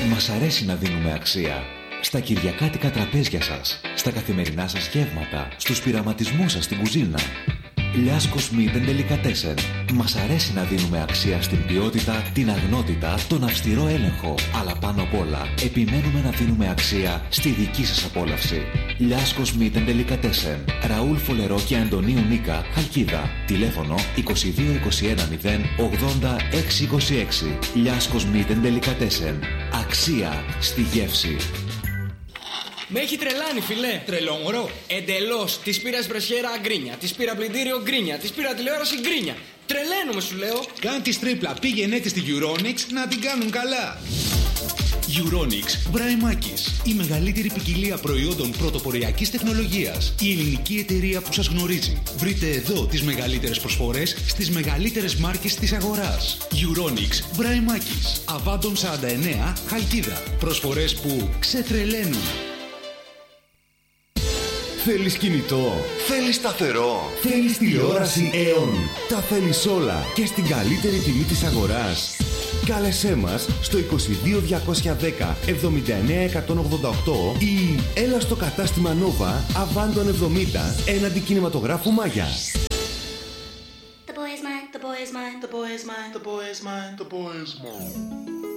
Μας αρέσει να δίνουμε αξία. Στα κυριακάτικα τραπέζια σας, στα καθημερινά σας γεύματα, στους πειραματισμούς σας στην κουζίνα. Λιάσκος Meat & Delicatessen. Μας αρέσει να δίνουμε αξία στην ποιότητα, την αγνότητα, τον αυστηρό έλεγχο. Αλλά πάνω απ' όλα, επιμένουμε να δίνουμε αξία στη δική σας απόλαυση. Λιάσκος Meat & Delicatessen. Ραούλ Φολερό και Αντωνίου Νίκα, Χαλκίδα. Τηλέφωνο 2221 080 626. Λιάσκος Meat & Delicatessen. Αξία στη γεύση. Με έχει τρελάνει, φιλέ. Τρελό, μωρό. Εντελώς. Της πήρα εσπρεσιέρα γκρίνια. Της πήρα πλυντήριο γκρίνια. Της πήρα τηλεόραση γκρίνια. Τρελαίνομαι, σου λέω. Κάν τη τρίπλα. Πήγαινε τη στη Euronics να την κάνουν καλά. Euronics Μπραϊμάκης. Η μεγαλύτερη ποικιλία προϊόντων πρωτοποριακής τεχνολογίας. Η ελληνική εταιρεία που σας γνωρίζει. Βρείτε εδώ τις μεγαλύτερες προσφορές στις μεγαλύτερες μάρκες της αγοράς. Euronics Μπραϊμάκης. Αβάντων 49, Χαλκίδα. Προσφορές που ξετρελαίνουν. Θέλεις κινητό, θέλεις σταθερό, θέλεις τηλεόραση Aeon. Τα θέλεις όλα και στην καλύτερη τιμή της αγοράς. Κάλεσέ μας στο 22210 79188 ή έλα στο κατάστημα Nova Αβάντων 70 έναντι κινηματογράφου Μάγια. The boy is mine, the boy is mine, the boy is mine, the boy is mine, the boy is mine.